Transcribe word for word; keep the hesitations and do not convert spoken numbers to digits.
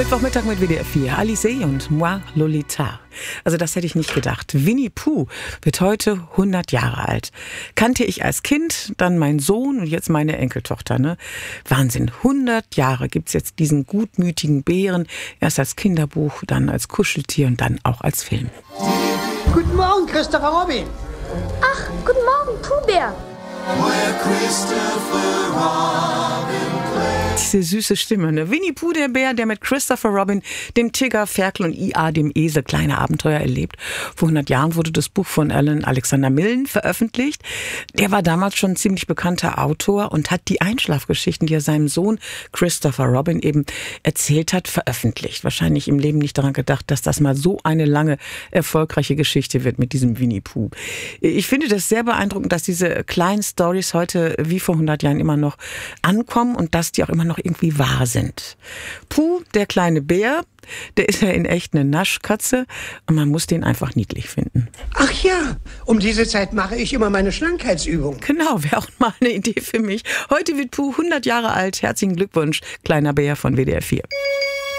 Mittwochmittag mit W D R vier. Alice und Moi Lolita. Also das hätte ich nicht gedacht. Winnie Pooh wird heute hundert Jahre alt. Kannte ich als Kind, dann mein Sohn und jetzt meine Enkeltochter. Ne? Wahnsinn, hundert Jahre gibt's jetzt diesen gutmütigen Bären. Erst als Kinderbuch, dann als Kuscheltier und dann auch als Film. Guten Morgen, Christopher Robin. Ach, guten Morgen, Pooh-Bär. Diese süße Stimme, ne? Winnie Pooh, der Bär, der mit Christopher Robin, dem Tiger, Ferkel und I A, dem Esel, kleine Abenteuer erlebt. Vor hundert Jahren wurde das Buch von Alan Alexander Milne veröffentlicht. Der war damals schon ein ziemlich bekannter Autor und hat die Einschlafgeschichten, die er seinem Sohn Christopher Robin eben erzählt hat, veröffentlicht. Wahrscheinlich im Leben nicht daran gedacht, dass das mal so eine lange, erfolgreiche Geschichte wird mit diesem Winnie Pooh. Ich finde das sehr beeindruckend, dass diese kleinen Stories heute wie vor hundert Jahren immer noch ankommen und dass die auch immer noch irgendwie wahr sind. Pooh, der kleine Bär, der ist ja in echt eine Naschkatze und man muss den einfach niedlich finden. Ach ja, um diese Zeit mache ich immer meine Schlankheitsübung. Genau, wäre auch mal eine Idee für mich. Heute wird Pooh hundert Jahre alt. Herzlichen Glückwunsch, kleiner Bär von W D R vier.